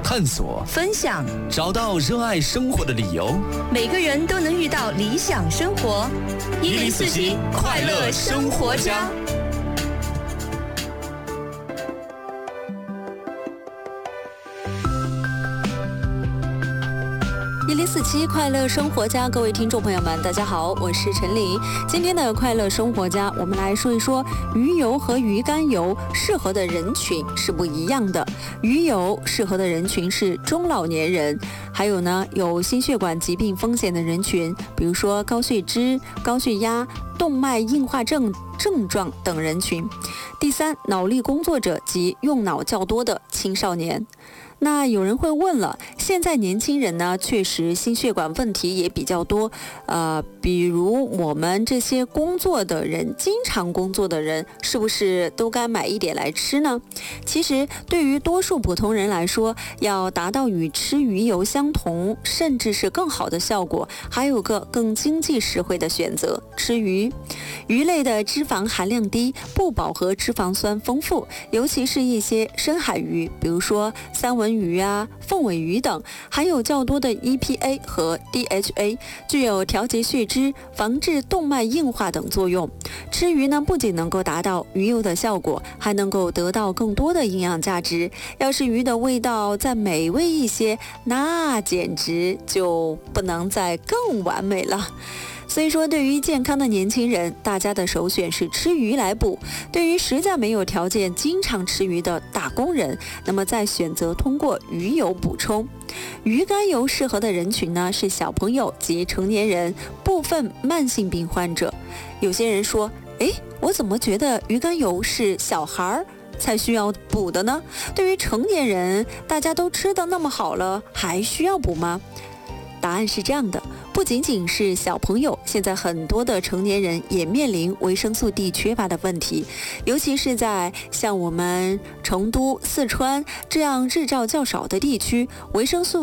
探索、 分享， 找到热爱生活的理由。 每个人都能遇到理想生活。1047快乐生活家。 1047快乐生活家，各位听众朋友们，大家好，我是陈琳。今天的快乐生活家，我们来说一说鱼油和鱼肝油适合的人群是不一样的。鱼油适合的人群是中老年人，还有呢有心血管疾病风险的人群，比如说高血脂、高血压、动脉硬化症症状等人群。第三，脑力工作者及用脑较多的青少年。那有人会问了，现在年轻人呢，确实心血管问题也比较多，比如我们这些工作的人，经常工作的人，是不是都该买一点来吃呢？其实对于多数普通人来说，要达到与吃鱼油相同，甚至是更好的效果，还有个更经济实惠的选择，吃鱼。鱼类的脂肪含量低，不饱和脂肪酸丰富，尤其是一些深海鱼，比如说三文鱼啊、凤尾鱼等，含有较多的 EPA 和 DHA， 具有调节血脂、防治动脉硬化等作用。吃鱼呢，不仅能够达到鱼油的效果，还能够得到更多的营养价值。要是鱼的味道再美味一些，那简直就不能再更完美了。所以说，对于健康的年轻人，大家的首选是吃鱼来补；对于实在没有条件经常吃鱼的打工人，那么再选择通过鱼油补充。鱼肝油适合的人群呢，是小朋友及成年人，部分慢性病患者。有些人说，我怎么觉得鱼肝油是小孩才需要补的呢？对于成年人，大家都吃得那么好了，还需要补吗？答案是这样的，不仅仅是小朋友，现在很多的成年人也面临维生素 D 缺乏的问题，尤其是在像我们成都、四川这样日照较少的地区，维生素